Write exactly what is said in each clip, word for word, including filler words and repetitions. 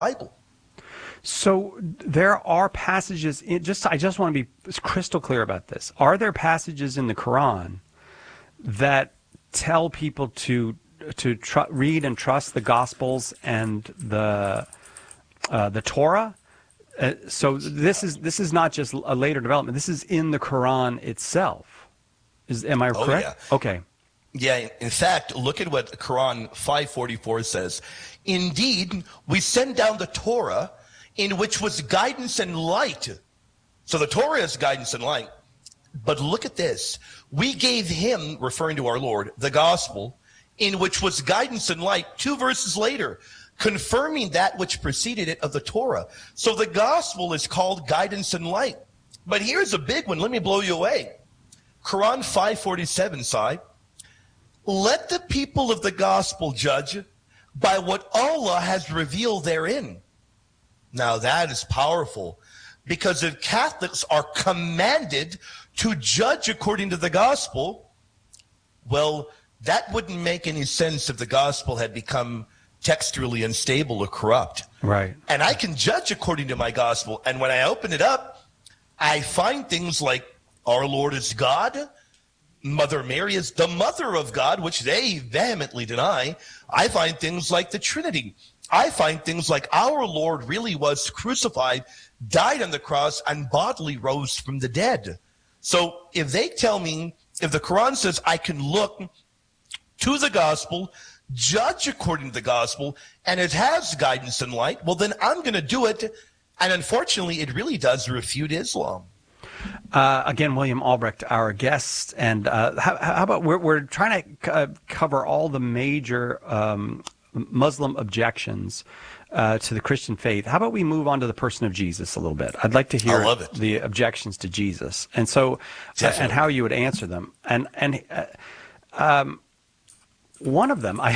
Bible. So there are passages in just I just want to be crystal clear about this. Are there passages in the Quran that tell people to to tr- read and trust the Gospels and the uh, the Torah? Uh, so this is this is not just a later development. This is in the Quran itself. Is am I Oh, correct? yeah. Okay. Yeah, in fact, look at what Quran five forty-four says. Indeed, we send down the Torah in which was guidance and light. So the Torah is guidance and light. But look at this. We gave him, referring to our Lord, the gospel, in which was guidance and light, two verses later, confirming that which preceded it of the Torah. So the gospel is called guidance and light. But here's a big one. Let me blow you away. Quran five forty-seven, Sai. Let the people of the gospel judge by what Allah has revealed therein. Now that is powerful, because if Catholics are commanded to judge according to the gospel, well, that wouldn't make any sense if the gospel had become textually unstable or corrupt. Right. And I can judge according to my gospel. And when I open it up, I find things like our Lord is God, Mother Mary is the mother of God, which they vehemently deny. I find things like the Trinity. I find things like our Lord really was crucified, died on the cross, and bodily rose from the dead. So if they tell me, if the Quran says I can look to the gospel, judge according to the gospel, and it has guidance and light, well, then I'm going to do it. And unfortunately, it really does refute Islam. Uh, again, William Albrecht, our guest, and uh, how, how about we're, we're trying to uh, cover all the major um, Muslim objections uh, to the Christian faith. How about we move on to the person of Jesus a little bit? I'd like to hear I love it. the objections to Jesus, and so uh, and how you would answer them. And and uh, um, one of them, I,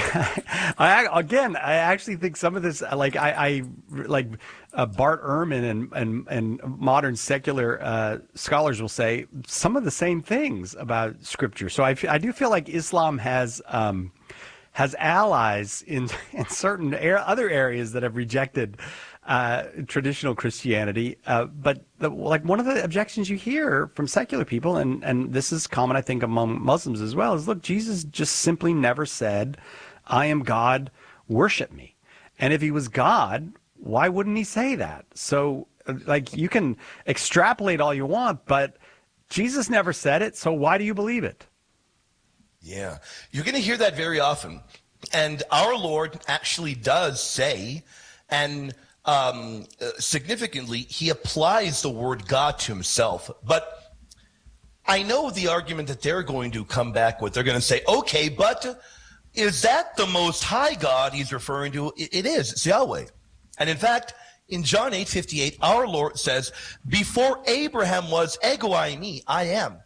I again, I actually think some of this, like I, I like uh, Bart Ehrman and and and modern secular uh, scholars will say some of the same things about Scripture. So I, I do feel like Islam has um, has allies in in certain er- other areas that have rejected uh, traditional Christianity. Uh, but the, like one of the objections you hear from secular people, and, and this is common, I think, among Muslims as well, is look, Jesus just simply never said, I am God, worship me. And if he was God, why wouldn't he say that? So like you can extrapolate all you want, but Jesus never said it. So why do you believe it? Yeah, you're going to hear that very often. And our Lord actually does say, and um, uh, significantly, he applies the word God to himself. But I know the argument that they're going to come back with. They're going to say, okay, but is that the Most High God he's referring to? It, it is. It's Yahweh. And in fact, in John eight fifty-eight, our Lord says, before Abraham was, ego eimi, I am.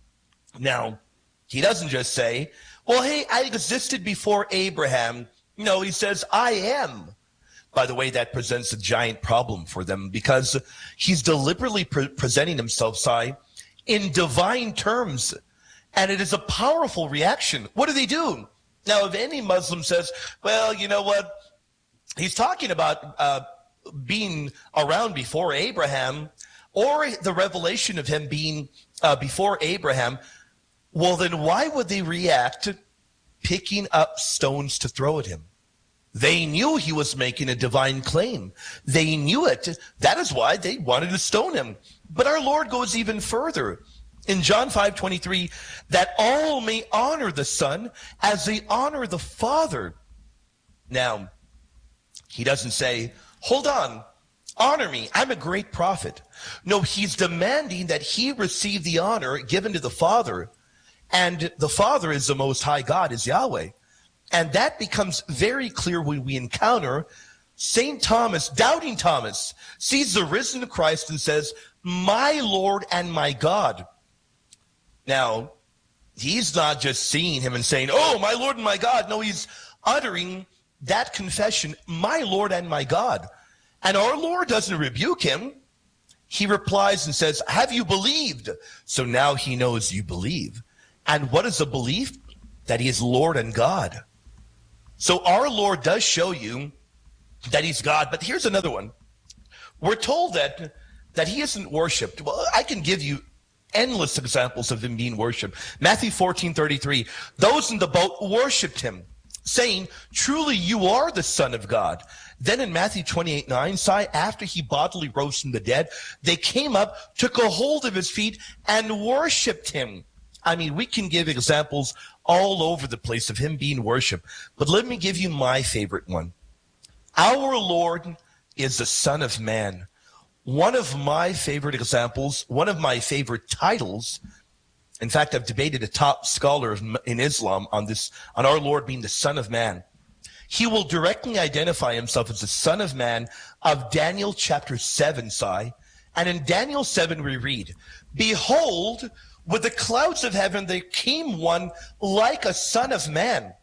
Now, he doesn't just say, well, hey, I existed before Abraham. No, he says, I am. By the way, that presents a giant problem for them because he's deliberately pre- presenting himself, Sai, in divine terms. And it is a powerful reaction. What do they do? Now, if any Muslim says, well, you know what? He's talking about uh, being around before Abraham, or the revelation of him being uh, before Abraham. Well, then why would they react picking up stones to throw at him? They knew he was making a divine claim. They knew it. That is why they wanted to stone him. But our Lord goes even further. In John five twenty-three, that all may honor the Son as they honor the Father. Now, he doesn't say, hold on, honor me, I'm a great prophet. No, he's demanding that he receive the honor given to the Father. And the Father is the Most High God, is Yahweh. And that becomes very clear when we encounter Saint Thomas, doubting Thomas, sees the risen Christ and says, my Lord and my God. Now, he's not just seeing him and saying, oh, my Lord and my God. No, he's uttering that confession, my Lord and my God. And our Lord doesn't rebuke him. He replies and says, have you believed? So now he knows you believe. And what is a belief? That he is Lord and God. So our Lord does show you that he's God. But here's another one. We're told that that he isn't worshipped. Well, I can give you endless examples of him being worshipped. Matthew fourteen thirty-three, those in the boat worshipped him, saying, truly you are the Son of God. Then in Matthew twenty-eight nine, Si, after he bodily rose from the dead, they came up, took a hold of his feet, and worshipped him. I mean, we can give examples all over the place of him being worshipped. But let me give you my favorite one. Our Lord is the Son of Man. One of my favorite examples, one of my favorite titles, in fact, I've debated a top scholar in Islam on this, on our Lord being the Son of Man. He will directly identify himself as the Son of Man of Daniel chapter seven, Si. And in Daniel seven we read, behold, with the clouds of heaven there came one like a Son of Man.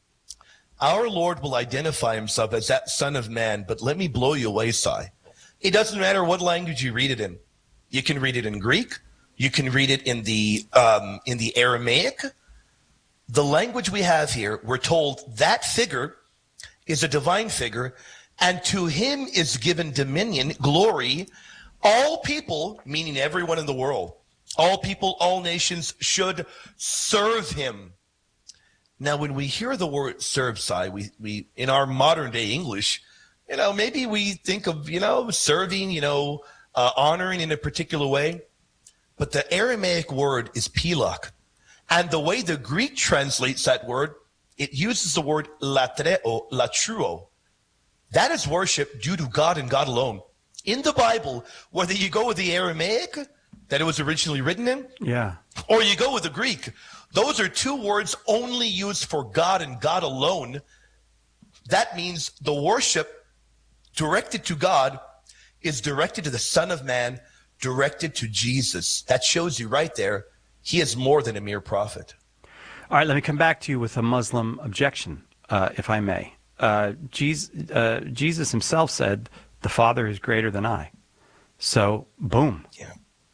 Our Lord will identify himself as that Son of Man, but let me blow you away, Si. It doesn't matter what language you read it in. You can read it in Greek. You can read it in the um, in the Aramaic. The language we have here, we're told that figure is a divine figure, and to him is given dominion, glory. All people, meaning everyone in the world, all people, all nations should serve him. Now, when we hear the word serve, Si, we, we in our modern day English, you know, maybe we think of, you know, serving, you know, uh, honoring in a particular way. But the Aramaic word is pilak. And the way the Greek translates that word, it uses the word latreo, latruo. That is worship due to God and God alone. In the Bible, whether you go with the Aramaic that it was originally written in, yeah, or you go with the Greek, those are two words only used for God and God alone. That means the worship directed to God is directed to the Son of Man, directed to Jesus. That shows you right there, he is more than a mere prophet. All right, let me come back to you with a Muslim objection, uh, if I may. Uh, Jesus, uh, Jesus himself said, the Father is greater than I. So, boom. Yeah.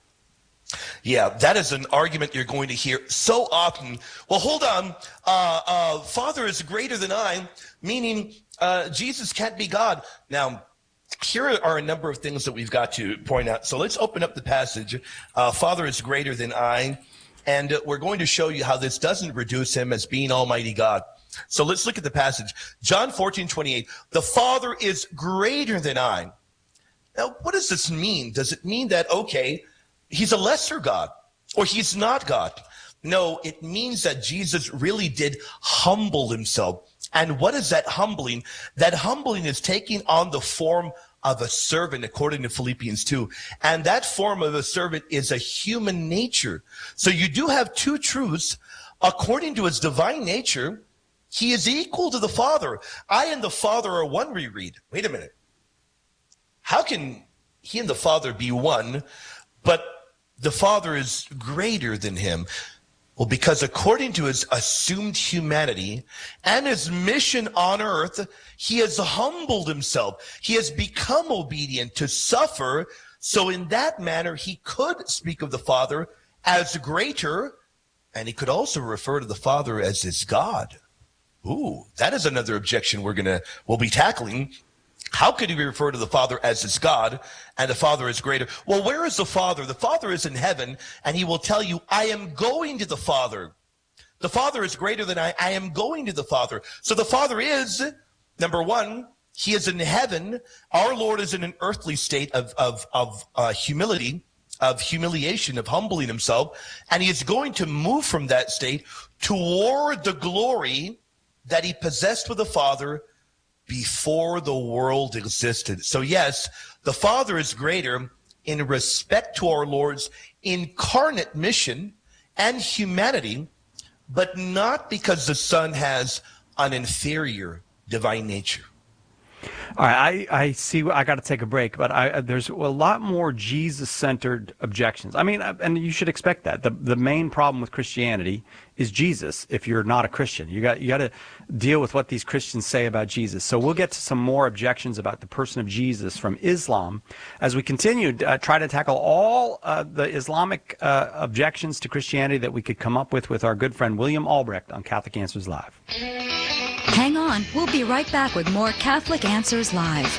Yeah, that is an argument you're going to hear so often. Well, hold on. Uh, uh, Father is greater than I, meaning uh, Jesus can't be God. Now, here are a number of things that we've got to point out. So let's open up the passage. Uh, Father is greater than I. And uh, we're going to show you how this doesn't reduce him as being Almighty God. So let's look at the passage. John fourteen twenty-eight. The Father is greater than I. Now, what does this mean? Does it mean that, okay, he's a lesser God, or he's not God? No, it means that Jesus really did humble himself. And what is that humbling? That humbling is taking on the form of a servant, according to Philippians two. And that form of a servant is a human nature. So you do have two truths. According to his divine nature, he is equal to the Father. I and the Father are one, we read. Wait a minute. How can he and the Father be one, but the Father is greater than him? Well, because according to his assumed humanity and his mission on earth, he has humbled himself. He has become obedient to suffer. So in that manner, he could speak of the Father as greater, and he could also refer to the Father as his God. Ooh, that is another objection we're going to, we'll be tackling. How could he refer to the Father as his God and the Father is greater? Well, where is the Father? The Father is in heaven, and he will tell you, I am going to the Father. The Father is greater than I. I am going to the Father. So the Father is, number one, he is in heaven. Our Lord is in an earthly state of, of, of uh, humility, of humiliation, of humbling himself. And he is going to move from that state toward the glory that he possessed with the Father before the world existed. So yes, the Father is greater in respect to our Lord's incarnate mission and humanity, but not because the Son has an inferior divine nature. All right, I, I see. I got to take a break, but I, there's a lot more Jesus-centered objections. I mean, and you should expect that. The the main problem with Christianity is Jesus. If you're not a Christian, you got you got to deal with what these Christians say about Jesus. So we'll get to some more objections about the person of Jesus from Islam as we continue to uh, try to tackle all uh, the Islamic uh, objections to Christianity that we could come up with with our good friend William Albrecht on Catholic Answers Live. Hang on, we'll be right back with more Catholic Answers Live.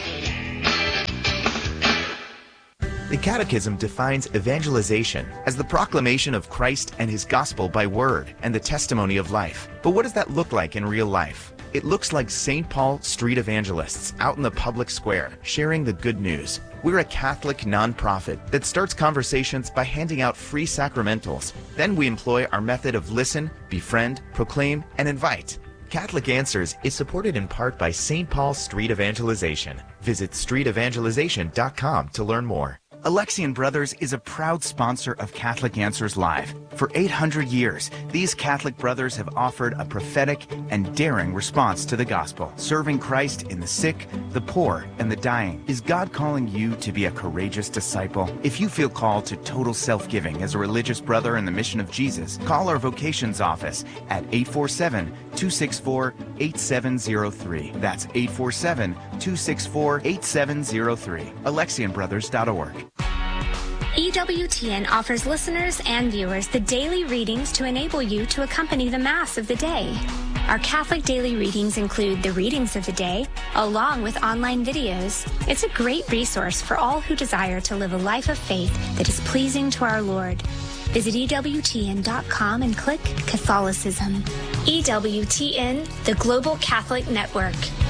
The Catechism defines evangelization as the proclamation of Christ and his gospel by word and the testimony of life. But what does that look like in real life? It looks like Saint Paul street evangelists out in the public square sharing the good news. We're a Catholic nonprofit that starts conversations by handing out free sacramentals. Then we employ our method of listen, befriend, proclaim, and invite. Catholic Answers is supported in part by Saint Paul Street Evangelization. Visit street evangelization dot com to learn more. Alexian Brothers is a proud sponsor of Catholic Answers Live. For eight hundred years, these Catholic brothers have offered a prophetic and daring response to the gospel, serving Christ in the sick, the poor, and the dying. Is God calling you to be a courageous disciple? If you feel called to total self-giving as a religious brother in the mission of Jesus, call our vocations office at eight four seven, two six four, eight seven zero three. That's eight four seven, two six four, eight seven zero three. Alexian Brothers dot org. E W T N offers listeners and viewers the daily readings to enable you to accompany the Mass of the day. Our Catholic daily readings include the readings of the day, along with online videos. It's a great resource for all who desire to live a life of faith that is pleasing to our Lord. Visit E W T N dot com and click Catholicism. E W T N, the Global Catholic Network.